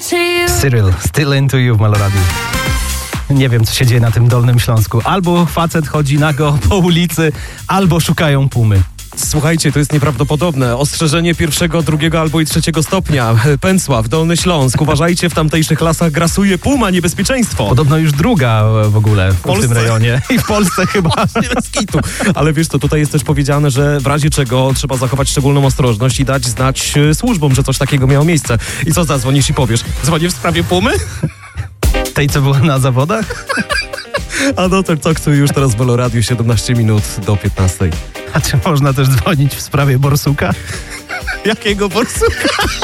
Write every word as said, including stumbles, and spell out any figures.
Cyril, Still Into You w Meloradiu. Nie wiem, co się dzieje na tym Dolnym Śląsku. Albo facet chodzi nago po ulicy, albo szukają pumy. Słuchajcie, to jest nieprawdopodobne. Ostrzeżenie pierwszego, drugiego albo i trzeciego stopnia. Pęcław, Dolny Śląsk. Uważajcie, w tamtejszych lasach grasuje puma, niebezpieczeństwo. Podobno już druga w ogóle w, w tym rejonie. I w Polsce chyba. Bez kitu. Ale wiesz co, tutaj jest też powiedziane, że w razie czego trzeba zachować szczególną ostrożność i dać znać służbom, że coś takiego miało miejsce. I co, zadzwonisz i powiesz? Dzwonię w sprawie pumy? Tej, co była na zawodach? A do tego, co chcę już teraz w Meloradiu, siedemnaście minut do piętnastej. A czy można też dzwonić w sprawie borsuka? Jakiego borsuka?